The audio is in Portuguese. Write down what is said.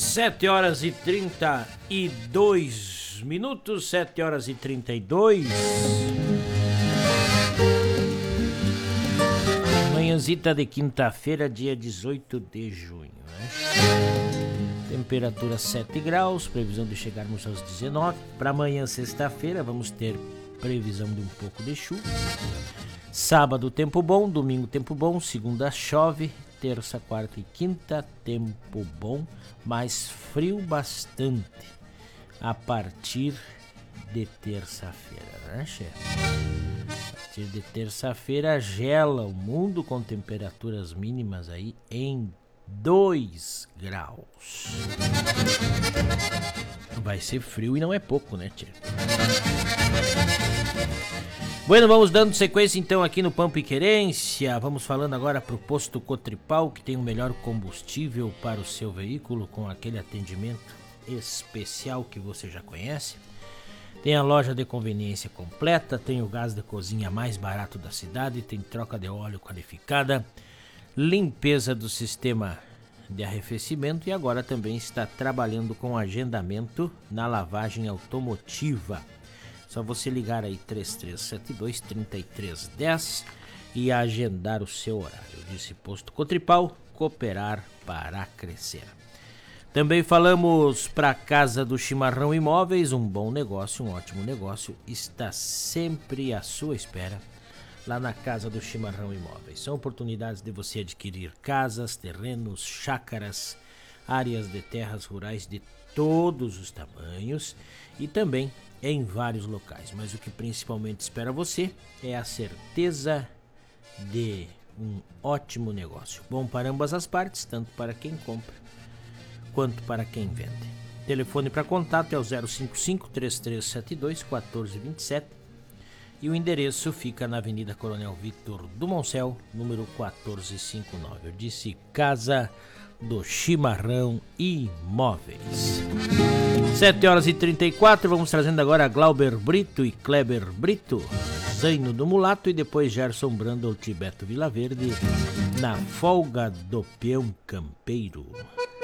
7h32, 7h32. Manhãzita de quinta-feira, dia 18 de junho, né? Temperatura 7 graus, previsão de chegarmos aos 19. Para amanhã, sexta-feira, vamos ter previsão de um pouco de chuva. Sábado, tempo bom. Domingo, tempo bom. Segunda, chove. Terça, quarta e quinta, tempo bom, mas frio bastante a partir de terça-feira, né, chefe? A partir de terça-feira gela o mundo com temperaturas mínimas aí em 2 graus. Vai ser frio e não é pouco, né, tia? Bueno, vamos dando sequência então aqui no Pampa e Querência. Vamos falando agora para o Posto Cotripal, que tem o melhor combustível para o seu veículo, com aquele atendimento especial que você já conhece. Tem a loja de conveniência completa, tem o gás de cozinha mais barato da cidade, tem troca de óleo qualificada, limpeza do sistema de arrefecimento e agora também está trabalhando com agendamento na lavagem automotiva. Só você ligar aí 3372-3310 e agendar o seu horário. Eu disse Posto Cotripal, cooperar para crescer. Também falamos para a Casa do Chimarrão Imóveis, um bom negócio, um ótimo negócio, está sempre à sua espera lá na Casa do Chimarrão Imóveis. São oportunidades de você adquirir casas, terrenos, chácaras, áreas de terras rurais de todos os tamanhos e também em vários locais, mas o que principalmente espera você é a certeza de um ótimo negócio, bom para ambas as partes, tanto para quem compra quanto para quem vende. Telefone para contato é o 055-3372-1427 e o endereço fica na Avenida Coronel Victor Dumoncel, número 1459. Eu disse Casa do Chimarrão Imóveis. 7h34, vamos trazendo agora Glauber Brito e Kleber Brito, Zaino do Mulato e depois Gerson Brando ou Tibeto Vilaverde na Folga do Peão Campeiro.